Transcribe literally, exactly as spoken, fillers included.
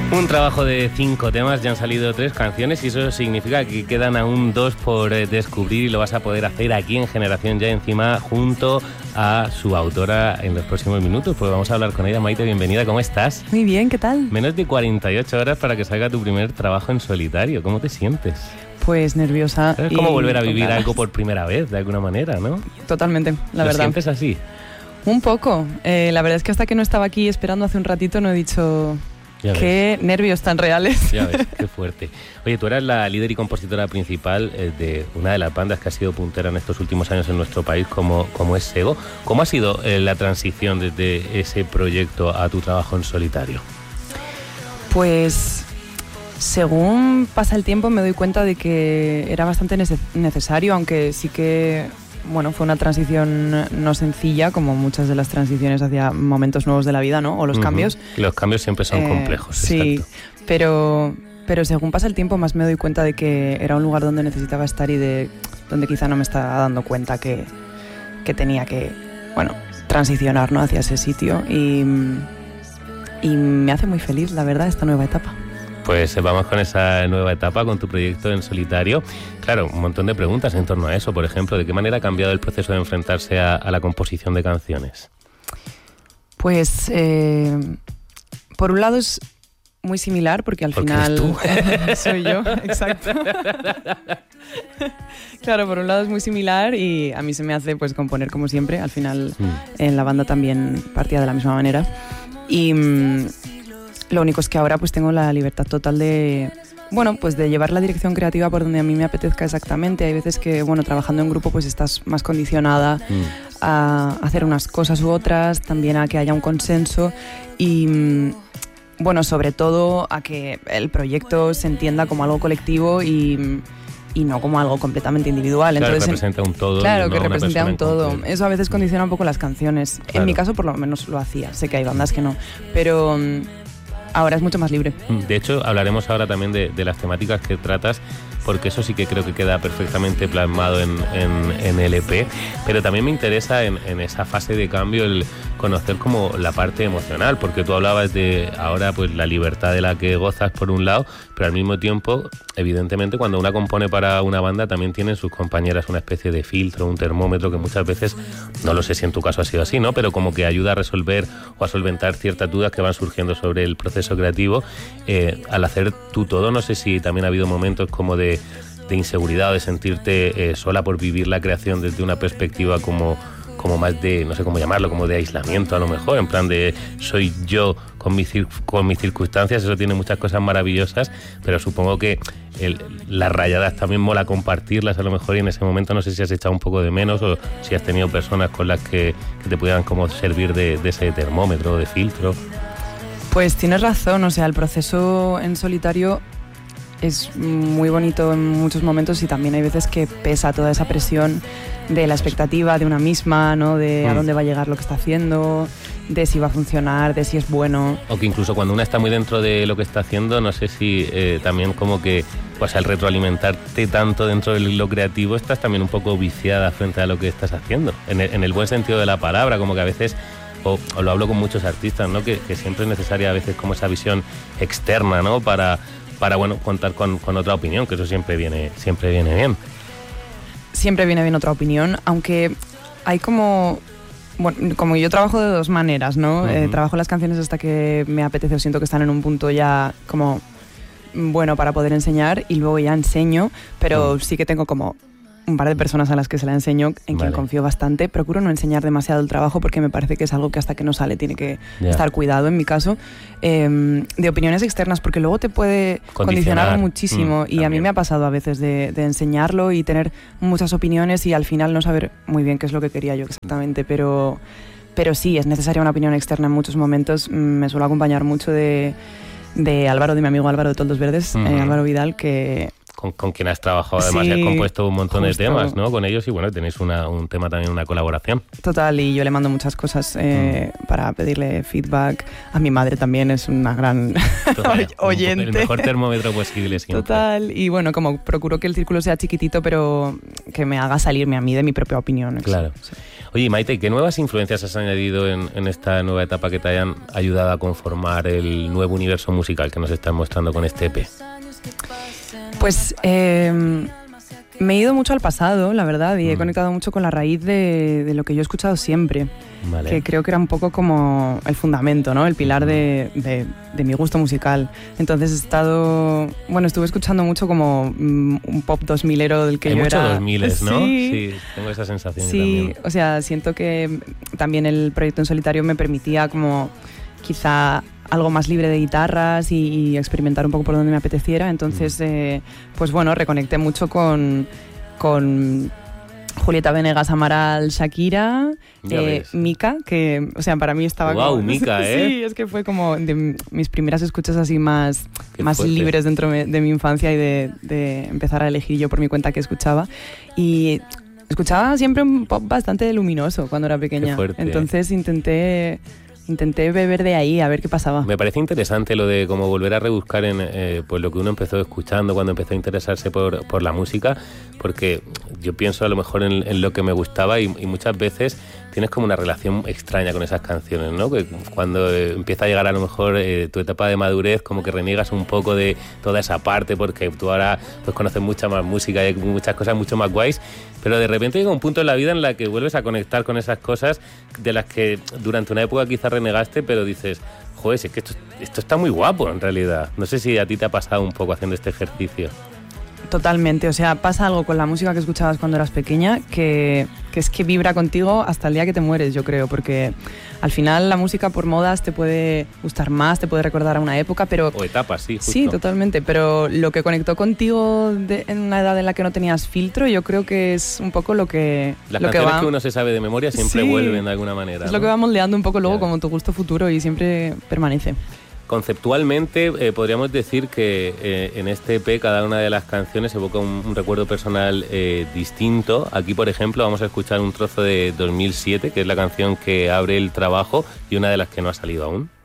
Un trabajo de cinco temas, ya han salido tres canciones y eso significa que quedan aún dos por eh, descubrir y lo vas a poder hacer aquí en Generación Ya Encima junto a su autora en los próximos minutos, pues vamos a hablar con ella. Maite, bienvenida, ¿cómo estás? Muy bien, ¿qué tal? Menos de cuarenta y ocho horas para que salga tu primer trabajo en solitario, ¿cómo te sientes? Pues nerviosa. Es como volver a vivir algo por primera vez, de alguna manera, ¿no? Totalmente, la ¿Lo verdad. sientes así? Un poco. Eh, la verdad es que hasta que no estaba aquí esperando hace un ratito no he dicho... Ya qué ves. Nervios tan reales. Ya ves, qué fuerte. Oye, tú eras la líder y compositora principal eh, de una de las bandas que ha sido puntera en estos últimos años en nuestro país, como, como es Sego. ¿Cómo ha sido eh, la transición desde ese proyecto a tu trabajo en solitario? Pues según pasa el tiempo me doy cuenta de que era bastante nece- necesario, aunque sí que... Bueno, fue una transición no sencilla, como muchas de las transiciones hacia momentos nuevos de la vida, ¿no? O los Uh-huh. cambios. Los cambios siempre son Eh, complejos, sí, exacto. pero, pero según pasa el tiempo más me doy cuenta de que era un lugar donde necesitaba estar y de donde quizá no me estaba dando cuenta que, que tenía que, bueno, transicionar, ¿no? Hacia ese sitio. Y, y me hace muy feliz, la verdad, esta nueva etapa. Pues vamos con esa nueva etapa, con tu proyecto en solitario. Claro, un montón de preguntas en torno a eso. Por ejemplo, ¿de qué manera ha cambiado el proceso de enfrentarse a, a la composición de canciones? Pues, eh, por un lado es muy similar, porque al Porque final... eres tú. Soy yo, exacto. Claro, por un lado es muy similar y a mí se me hace pues componer como siempre. Al final Mm. en la banda también partía de la misma manera. Y... Mm, lo único es que ahora pues tengo la libertad total de, bueno, pues de llevar la dirección creativa por donde a mí me apetezca exactamente. Hay veces que, bueno, trabajando en grupo pues estás más condicionada Mm. a hacer unas cosas u otras, también a que haya un consenso y, bueno, sobre todo a que el proyecto se entienda como algo colectivo y, y no como algo completamente individual. Claro, Entonces, que representa un todo. Claro, no que una representa persona un en todo. concreto. Eso a veces condiciona un poco las canciones. Claro. En mi caso, por lo menos lo hacía. Sé que hay bandas que no, pero mm, ahora es mucho más libre. De hecho, hablaremos ahora también de, de las temáticas que tratas, porque eso sí que creo que queda perfectamente plasmado en, en, en el E P, pero también me interesa en, en esa fase de cambio el conocer como la parte emocional, porque tú hablabas de ahora pues la libertad de la que gozas por un lado, pero al mismo tiempo, evidentemente, cuando una compone para una banda también tienen sus compañeras una especie de filtro, un termómetro que muchas veces, no lo sé si en tu caso ha sido así, ¿no? Pero como que ayuda a resolver o a solventar ciertas dudas que van surgiendo sobre el proceso creativo. Eh, al hacer tú todo, no sé si también ha habido momentos como de, de inseguridad o de sentirte eh, sola por vivir la creación desde una perspectiva como, como más de, no sé cómo llamarlo, como de aislamiento a lo mejor, en plan de soy yo con mis, con mis circunstancias. Eso tiene muchas cosas maravillosas, pero supongo que el, las rayadas también mola compartirlas a lo mejor, y en ese momento no sé si has echado un poco de menos o si has tenido personas con las que, que te pudieran como servir de, de ese termómetro, de filtro. Pues tienes razón, o sea, el proceso en solitario es muy bonito en muchos momentos y también hay veces que pesa toda esa presión de la expectativa de una misma, ¿no? De a dónde va a llegar lo que está haciendo, de si va a funcionar, de si es bueno. O que incluso cuando una está muy dentro de lo que está haciendo, no sé si eh, también como que, pues al retroalimentarte tanto dentro de lo creativo, estás también un poco viciada frente a lo que estás haciendo, en el, en el buen sentido de la palabra, como que a veces... O, o lo hablo con muchos artistas, ¿no? Que, que siempre es necesaria a veces como esa visión externa, ¿no? Para, para bueno, contar con, con otra opinión, que eso siempre viene, siempre viene bien. Siempre viene bien otra opinión, aunque hay como... Bueno, como yo trabajo de dos maneras, ¿no? Uh-huh. Eh, trabajo las canciones hasta que me apetece o siento que están en un punto ya como bueno para poder enseñar y luego ya enseño, pero uh-huh. sí que tengo como un par de personas a las que se la enseño, en vale. quien confío bastante. Procuro no enseñar demasiado el trabajo porque me parece que es algo que hasta que no sale tiene que yeah. estar cuidado, en mi caso. Eh, de opiniones externas, porque luego te puede condicionar, condicionar muchísimo. Mm, y también. A mí me ha pasado a veces de, de enseñarlo y tener muchas opiniones y al final no saber muy bien qué es lo que quería yo exactamente. Pero, pero sí, es necesaria una opinión externa en muchos momentos. Me suelo acompañar mucho de, de Álvaro, de mi amigo Álvaro de Toldos Verdes, uh-huh. eh, Álvaro Vidal, que... con, con quien has trabajado, además, sí, y has compuesto un montón justo. de temas, ¿no? Con ellos, y bueno, tenéis una, un tema también, una colaboración. Total, y yo le mando muchas cosas eh, mm. para pedirle feedback. A mi madre también es una gran Total, oyente. El mejor termómetro posible siempre. Total, y bueno, como procuro que el círculo sea chiquitito, pero que me haga salirme a mí de mi propia opinión. Claro. Sí. Oye, Maite, ¿qué nuevas influencias has añadido en, en esta nueva etapa que te hayan ayudado a conformar el nuevo universo musical que nos estás mostrando con este E P? Pues eh, me he ido mucho al pasado, la verdad, y mm. he conectado mucho con la raíz de, de lo que yo he escuchado siempre, vale. que creo que era un poco como el fundamento, ¿no? El pilar de, de, de mi gusto musical. Entonces he estado, bueno, estuve escuchando mucho como mm, un pop dos milero del que Hay yo mucho era... dos miles, ¿no? Sí, sí, tengo esa sensación sí, también. O sea, siento que también el proyecto en solitario me permitía como quizá algo más libre de guitarras y, y experimentar un poco por donde me apeteciera. Entonces, eh, pues bueno, reconecté mucho con, con Julieta Venegas, Amaral, Shakira, eh, Mika, que, o sea, para mí estaba wow, como... Mika, ¿eh? Sí, es que fue como de mis primeras escuchas así más, más libres dentro de mi infancia y de, de empezar a elegir yo por mi cuenta qué escuchaba. Y escuchaba siempre un pop bastante luminoso cuando era pequeña. Entonces intenté... Intenté beber de ahí a ver qué pasaba. Me parece interesante lo de como volver a rebuscar en eh, pues lo que uno empezó escuchando cuando empezó a interesarse por, por la música, porque yo pienso a lo mejor en, en lo que me gustaba y, y muchas veces tienes como una relación extraña con esas canciones, ¿no? Que cuando eh, empieza a llegar a lo mejor eh, tu etapa de madurez, como que reniegas un poco de toda esa parte porque tú ahora pues conoces mucha más música y muchas cosas mucho más guays, pero de repente llega un punto en la vida en la que vuelves a conectar con esas cosas de las que durante una época quizás renegaste, pero dices, joder, es que esto, esto está muy guapo en realidad. No sé si a ti te ha pasado un poco haciendo este ejercicio. Totalmente, o sea, pasa algo con la música que escuchabas cuando eras pequeña que, que es que vibra contigo hasta el día que te mueres, yo creo, porque al final la música por modas te puede gustar más, te puede recordar a una época, pero... O etapas, sí, justo. Sí, totalmente, pero lo que conectó contigo de, en una edad en la que no tenías filtro, yo creo que es un poco lo que... Las lo canciones que, va... que uno se sabe de memoria siempre sí, vuelven de alguna manera. Es ¿no? lo que va moldeando un poco luego yeah. como tu gusto futuro y siempre permanece. Conceptualmente eh, podríamos decir que eh, en este E P cada una de las canciones evoca un, un recuerdo personal eh, distinto. Aquí, por ejemplo, vamos a escuchar un trozo de dos mil siete, que es la canción que abre el trabajo y una de las que no ha salido aún.